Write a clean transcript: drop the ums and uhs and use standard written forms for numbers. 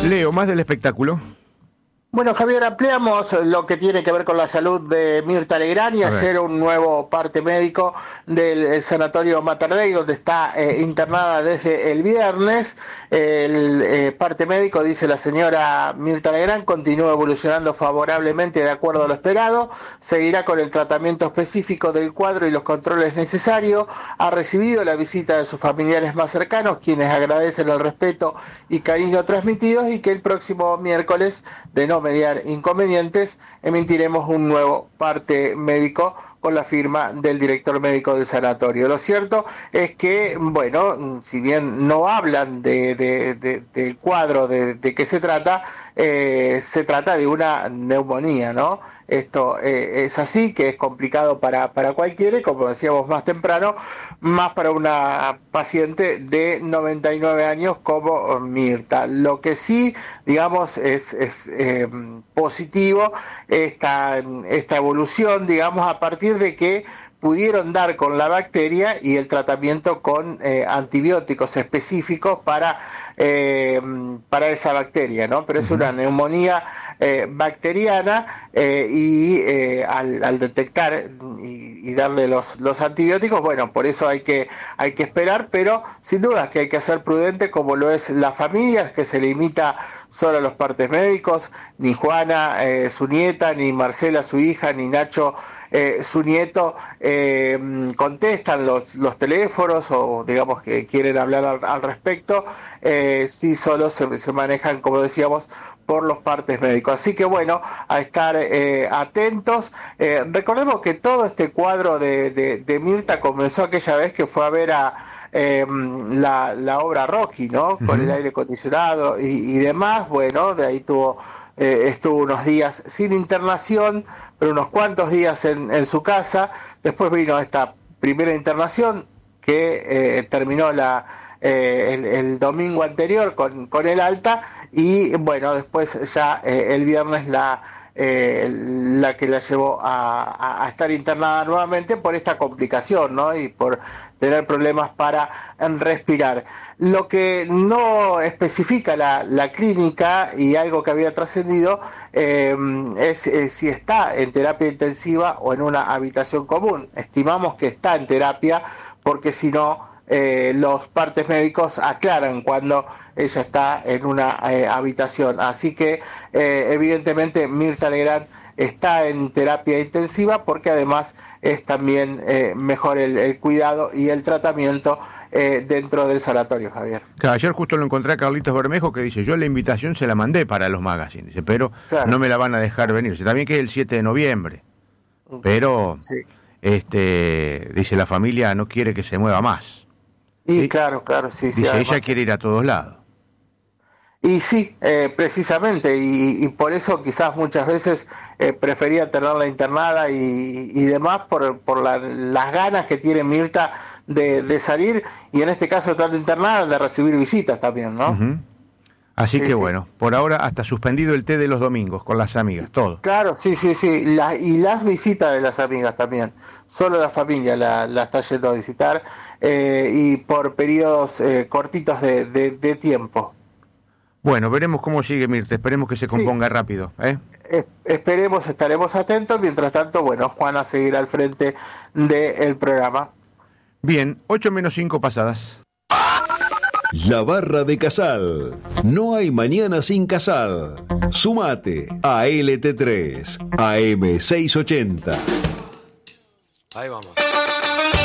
Leo, más del espectáculo. Bueno, Javier, ampliamos lo que tiene que ver con la salud de Mirta Legrand y ayer un nuevo parte médico del sanatorio Mater Dei, donde está internada desde el viernes. El parte médico, dice la señora Mirta Legrand, continúa evolucionando favorablemente de acuerdo a lo esperado, seguirá con el tratamiento específico del cuadro y los controles necesarios, ha recibido la visita de sus familiares más cercanos, quienes agradecen el respeto y cariño transmitidos, y que el próximo miércoles, de no mediar inconvenientes, emitiremos un nuevo parte médico con la firma del director médico del sanatorio. Lo cierto es que, bueno, si bien no hablan del cuadro de qué se trata de una neumonía, ¿no? Esto es así, que es complicado para cualquiera, y como decíamos más temprano, más para una paciente de 99 años como Mirta. Lo que sí, digamos, es positivo esta evolución, digamos, a partir de que pudieron dar con la bacteria y el tratamiento con antibióticos específicos para esa bacteria, ¿no? Pero es una neumonía bacteriana, y al detectar y darle los antibióticos, bueno, por eso hay que esperar, pero sin duda que hay que ser prudente, como lo es la familia, que se limita solo a los partes médicos. Ni Juana, su nieta, ni Marcela, su hija, ni Nacho, su nieto, contestan los teléfonos, o digamos que quieren hablar al respecto. Sí, solo se manejan, como decíamos, por los partes médicos. Así que bueno, a estar atentos. Recordemos que todo este cuadro de Mirta comenzó aquella vez que fue a ver a la obra Rocky, ¿no? Con el aire acondicionado y demás. Bueno, de ahí estuvo unos días sin internación, pero unos cuantos días en su casa. Después vino esta primera internación que terminó el domingo anterior con el alta, y bueno, después ya el viernes la que la llevó a estar internada nuevamente por esta complicación, ¿no? Y por tener problemas para respirar. Lo que no especifica la clínica, y algo que había trascendido, es si está en terapia intensiva o en una habitación común. Estimamos que está en terapia, porque si no, los partes médicos aclaran cuando ella está en una habitación. Así que evidentemente Mirta Legrand está en terapia intensiva, porque además es también mejor el cuidado y el tratamiento dentro del sanatorio, Javier. Claro, ayer justo lo encontré a Carlitos Bermejo, que dice: yo la invitación se la mandé para los magazines, dice, pero claro, no me la van a dejar venir. Dice, también que es el 7 de noviembre, pero sí, dice, la familia no quiere que se mueva más. Y ¿sí? Claro, sí. Dice, además, ella quiere ir a todos lados. Y sí, precisamente, y por eso quizás muchas veces prefería tenerla internada y demás, por las ganas que tiene Mirta de salir, y en este caso, tanto internada, de recibir visitas también, ¿no? Uh-huh. Así que bueno, por ahora hasta suspendido el té de los domingos con las amigas, todo. Claro, sí, y las visitas de las amigas también. Solo la familia la está yendo a visitar, y por periodos cortitos de tiempo. Bueno, veremos cómo sigue Mirta, esperemos que se componga rápido. Esperemos, estaremos atentos. Mientras tanto, bueno, Juana seguirá al frente del programa. Bien, 8:05 pasadas. La Barra de Casal. No hay mañana sin Casal. Sumate a LT3, AM680. Ahí vamos.